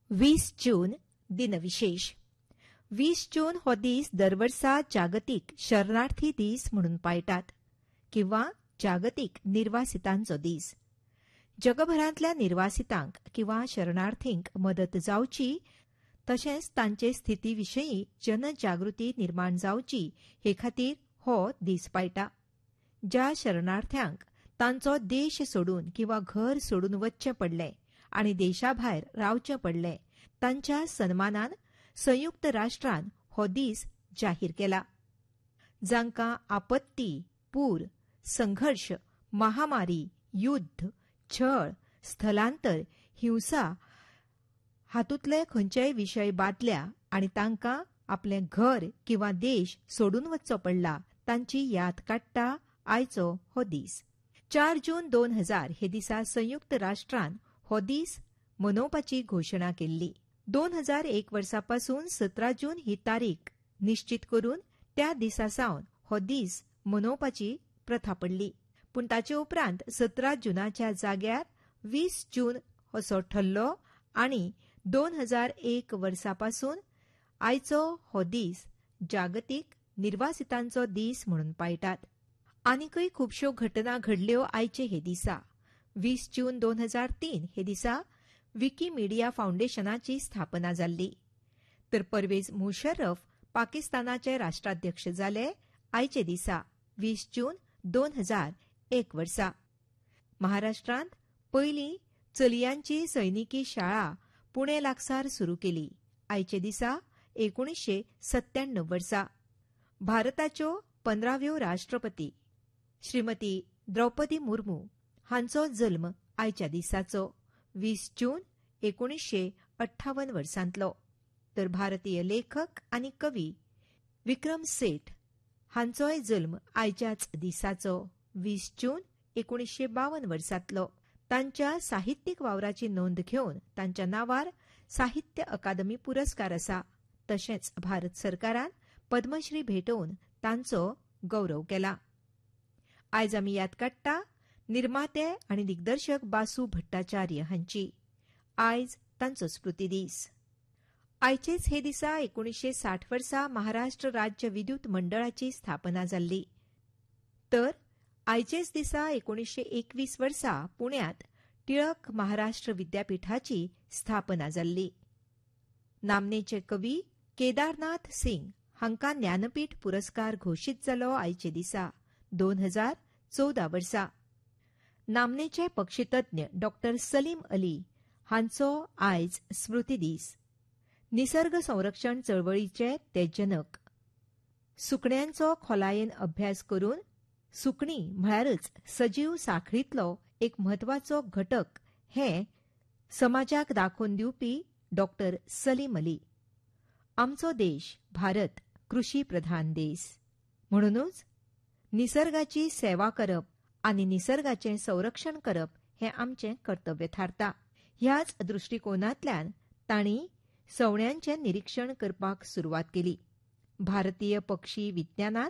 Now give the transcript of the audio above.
20 जून दिनविशेष. 20 जून हो दीस दरवर्सा जागतीक शरणार्थी दीस म्हणून पाळटात किंवा जागतीक निर्वासितांचो दीस. जगभरांतल्या निर्वासितांक किंवा शरणार्थींक मदत जावची तशेंच तांचे स्थितीविशयी जनजागृती निर्माण जावची हे खातीर हो दीस पाळटा. ज्या शरणार्थ्यांक तांचो देश सोडून किंवा घर सोडून वचचें पडलें आनी देशाभायर रावचें पडलें तांच्या सन्मानान संयुक्त राष्ट्रान हो दीस जाहीर केला. जांकां आपत्ती, पूर, संघर्ष, महामारी, युद्ध, छळ, स्थलांतर, हिंसा हातूंतले खंयचेय विशय बादल्या आनी तांकां आपलें घर किंवा देश सोडून वचचो पडला तांची याद काडटा आयचो हो दीस. 4 जून 2000 हे दिसा संयुक्त राष्ट्रान हो दीस मनोवपाची घोशणा केल्ली. 2001 वर्सापासून 17 जून ही तारीख निश्चित करून त्या दिसा सावन हो दीस मनोवपाची प्रथा पडली. पूण ताचे उपरांत 17 जूनाच्या जाग्यार 20 जून असो ठरलो आनी 2001 वर्सापासून आयचो हो दीस जागतीक निर्वासितांचो दीस म्हणून पाळटात. आनीकय खुबश्यो घटना घडल्यो आयचे हे दिसा. 20 जून 2003 हे दिसा विकिमीडिया फाउंडेशनाची स्थापना जाल्ली. तर परवेज मुशर्रफ पाकिस्तानाचे राष्ट्राध्यक्ष जाले आयचे दिसा 20 जून 2001 वर्सा. महाराष्ट्रांत पयली चलयांची सैनिकी शाळा पुणे लागसार सुरू केली आयचे दिसा 1997 वर्सा. भारताच्यो 15व्यो राष्ट्रपती श्रीमती द्रौपदी मुर्मू हांचो जल्म आयच्या दिसाचो 20 जून 1958 वर्सांतलो. तर भारतीय लेखक आनी कवी विक्रम सेठ हांचोय जल्म आयच्याच दिसाचो 20 जून 1952 वर्सांतलो. तांच्या साहित्यीक वावराची नोंद घेवन तांच्या नांवार साहित्य अकादमी पुरस्कार आसा. तशेंच भारत सरकारान पद्मश्री भेटोवन तांचो गौरव केला. आयज आमी याद काडटा निर्माते आनी दिग्दर्शक बासू भट्टाचार्य हांची. आयज तांचो स्मृती दीस. आयचेच हे दिसा 1960 वर्सा महाराष्ट्र राज्य विद्युत मंडळाची स्थापना जाल्ली. तर आयचेच दिसा 1921 वर्सा पुण्यात टिळक महाराष्ट्र विद्यापीठाची स्थापना जाल्ली. नामनेचे कवी केदारनाथ सिंग हांकां ज्ञानपीठ पुरस्कार घोशीत जालो आयचे दिसा 2014 वर्सा. नामनेचे पक्षीतज्ञ डॉ. सलीम अली हांचो आयज स्मृती दीस. निसर्ग संरक्षण चळवळीचे ते जनक. सुकण्यांचो खोलायेन अभ्यास करून सुकणी म्हळ्यारच सजीव सांखळींतलो एक म्हत्वाचो घटक हें समाजाक दाखोवन दिवपी डॉ. सलीम अली. आमचो देश भारत कृशी प्रधान देश म्हणूनच निसर्गाची सेवा करप आनी निसर्गाचें संरक्षण करप हें आमचें कर्तव्य थारता. ह्याच दृश्टिकोनांतल्यान तांणी सवण्यांचें निरीक्षण करपाक सुरवात केली. भारतीय पक्षी विज्ञानांत